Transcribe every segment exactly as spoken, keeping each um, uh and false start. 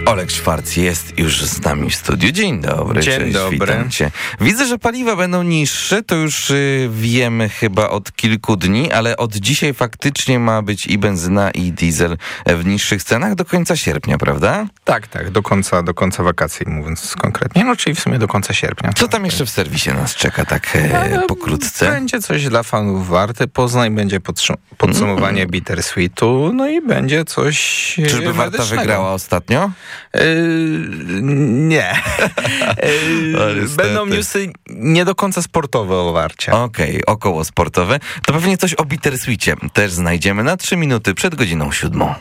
Olek Szwarc jest już z nami w studiu. Dzień dobry. Dzień cześć, dobry. Witam cię. Widzę, że paliwa będą niższe, to już y, wiemy chyba od kilku dni, ale od dzisiaj faktycznie ma być i benzyna, i diesel w niższych cenach do końca sierpnia, prawda? Tak, tak, do końca, do końca wakacji, mówiąc konkretnie, no czyli w sumie do końca sierpnia. Co tam jeszcze w serwisie nas czeka tak e, no, pokrótce? Będzie coś dla fanów Warty Poznań, będzie podsum- podsumowanie mm. Bittersweetu, no i będzie coś Czyżby Warta medycznego. wygrała ostatnio? Yy, nie. Yy, będą newsy nie do końca sportowe o Warcie. Okej, okay, około sportowe. To pewnie coś o Bittersweetie też znajdziemy na trzy minuty przed godziną siódmą.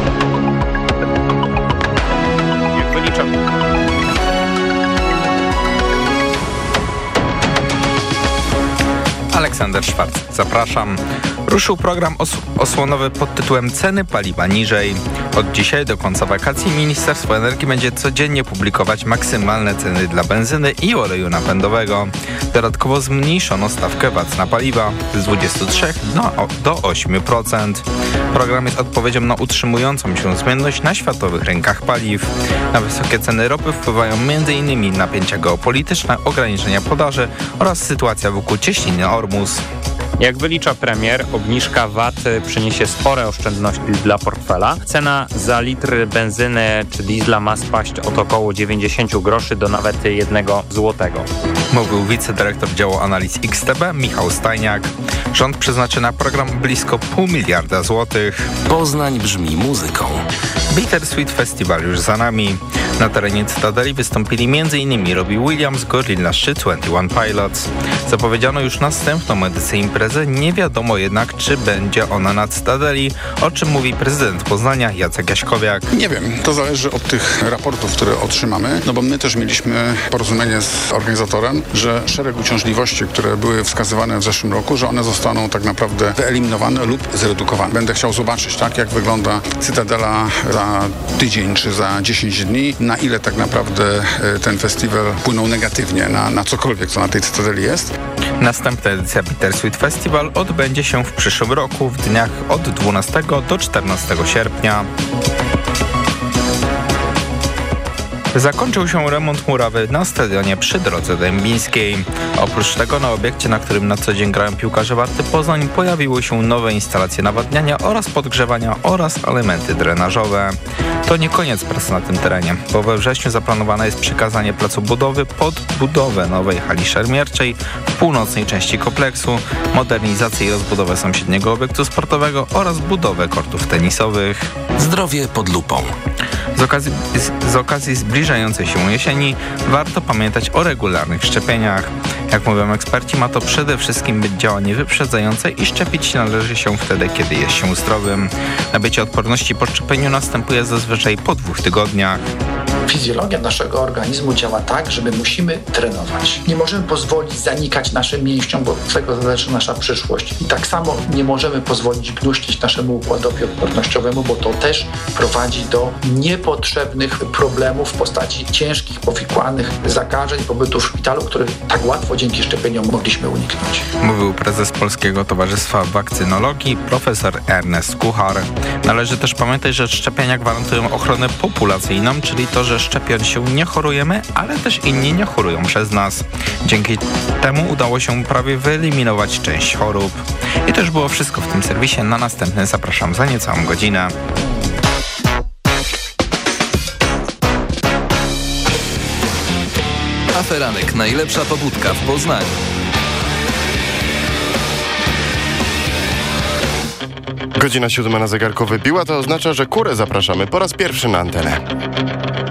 Jak wyliczam. Aleksander Szwarc, zapraszam. Ruszył program os- osłonowy pod tytułem Ceny paliwa niżej. Od dzisiaj do końca wakacji Ministerstwo Energii będzie codziennie publikować maksymalne ceny dla benzyny i oleju napędowego. Dodatkowo zmniejszono stawkę V A T na paliwa z dwudziestu trzech do, do ośmiu procent. Program jest odpowiedzią na utrzymującą się zmienność na światowych rynkach paliw. Na wysokie ceny ropy wpływają między innymi napięcia geopolityczne, ograniczenia podaży oraz sytuacja wokół cieśniny Ormus. Jak wylicza premier, obniżka V A T przyniesie spore oszczędności dla portfela. Cena za litr benzyny czy diesla ma spaść od około dziewięćdziesiąt groszy do nawet jednego złotego. Mówił wicedyrektor działu analiz X T B Michał Stajniak. Rząd przeznaczy na program blisko pół miliarda złotych. Poznań brzmi muzyką. Bittersweet Festival już za nami. Na terenie Cytadeli wystąpili m.in. Robbie Williams, Gorillaz czy dwadzieścia jeden Pilots. Zapowiedziano już następną edycję imprezy, nie wiadomo jednak, czy będzie ona na Cytadeli, o czym mówi prezydent Poznania Jacek Jaśkowiak. Nie wiem, to zależy od tych raportów, które otrzymamy, no bo my też mieliśmy porozumienie z organizatorem, że szereg uciążliwości, które były wskazywane w zeszłym roku, że one zostaną tak naprawdę wyeliminowane lub zredukowane. Będę chciał zobaczyć, tak, jak wygląda Cytadela za tydzień czy za dziesięć dni, na ile tak naprawdę ten festiwal wpłynął negatywnie na, na cokolwiek, co na tej Cytadeli jest. Następna edycja Bittersweet Festival odbędzie się w przyszłym roku w dniach od dwunastego do czternastego sierpnia. Zakończył się remont murawy na stadionie przy Drodze Dębińskiej. Oprócz tego na obiekcie, na którym na co dzień grają piłkarze Warty Poznań, pojawiły się nowe instalacje nawadniania oraz podgrzewania oraz elementy drenażowe. To nie koniec prac na tym terenie, bo we wrześniu zaplanowane jest przekazanie placu budowy pod budowę nowej hali szermierczej w północnej części kompleksu, modernizację i rozbudowę sąsiedniego obiektu sportowego oraz budowę kortów tenisowych. Zdrowie pod lupą. Z okazji, z, z okazji zbliżającej się jesieni warto pamiętać o regularnych szczepieniach. Jak mówią eksperci, ma to przede wszystkim być działanie wyprzedzające i szczepić należy się wtedy, kiedy jest się zdrowym. Nabycie odporności po szczepieniu następuje zazwyczaj po dwóch tygodniach. Fizjologia naszego organizmu działa tak, że my musimy trenować. Nie możemy pozwolić zanikać naszym mięśniom, bo z tego zależy nasza przyszłość. I tak samo nie możemy pozwolić gnuścić naszemu układowi odpornościowemu, bo to też prowadzi do niepotrzebnych problemów w postaci ciężkich, powikłanych zakażeń, pobytu w szpitalu, których tak łatwo dzięki szczepieniom mogliśmy uniknąć. Mówił prezes Polskiego Towarzystwa Wakcynologii, profesor Ernest Kuchar. Należy też pamiętać, że szczepienia gwarantują ochronę populacyjną, czyli to, że szczepiąc się nie chorujemy, ale też inni nie chorują przez nas. Dzięki temu udało się prawie wyeliminować część chorób. I to już było wszystko w tym serwisie. Na następny zapraszam za niecałą godzinę. Aferanek, najlepsza pobudka w Poznaniu. Godzina siódma na zegarku wybiła, to oznacza, że Kurę zapraszamy po raz pierwszy na antenę.